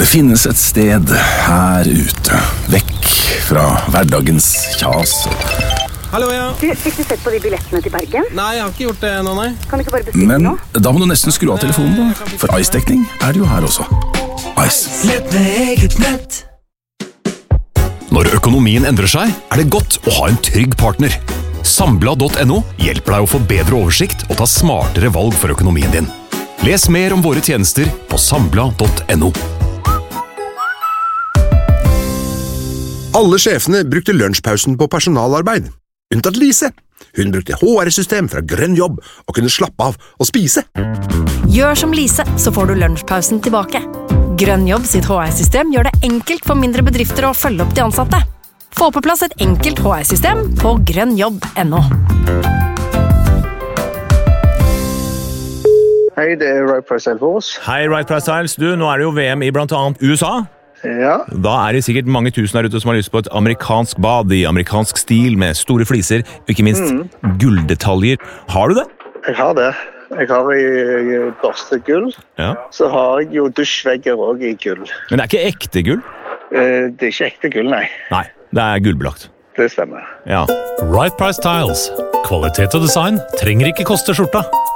Det finnes et sted her ute, vekk fra hverdagens kjas. Hallo, ja. Du, fikk du sett på de billettene til Bergen? Nei, jeg har ikke gjort det nå, nei. Kan du ikke bare bestille Men nå? da må du nesten skru av telefonen, da. For Ice-dekning er det jo her også. Ice. Nett med eget nett. Når økonomien endrer seg, er det godt å ha en trygg partner. Sambla.no hjelper deg å få bedre oversikt og ta smartere valg for økonomien din. Les mer om våre tjenester på sambla.no. Alle sjefene brukte lunsjpausen på personalarbeid. Unntatt Lise. Hun brukte HR-system fra Grønn Jobb og kunne slappe av og spise. Gjør som Lise, så får du lunsjpausen tilbake. Grønn Jobb sitt HR-system gjør det enkelt for mindre bedrifter å følge opp de ansatte. Få på plass et enkelt HR-system på grønnjobb.no. Hei, det er Right Price Tiles. Hei, Right Price Tiles. Du, nå er det jo VM i blant annet USA. Ja. Da er det sikkert mange tusen der ute som har lyst på et amerikansk bad i amerikansk stil med store fliser, og ikke minst gulldetaljer. Har du det? Jeg har det. Jeg har i børstegull. Ja. Så har jeg jo dusjvegger også i gull. Men det er ikke ekte gull? Det er ikke ekte gull, nei. Nei, det er gullbelagt. Det stemmer. Ja. Right Price Tiles. Kvalitet og design trenger ikke koste skjorta.